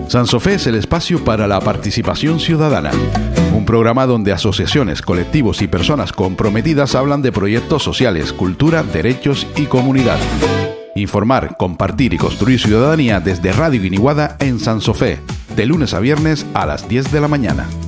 Sansofé es el espacio para la participación ciudadana. Un programa donde asociaciones, colectivos y personas comprometidas hablan de proyectos sociales, cultura, derechos y comunidad. Informar, compartir y construir ciudadanía desde Radio Guiniguada en Sansofé, de lunes a viernes a las 10 de la mañana.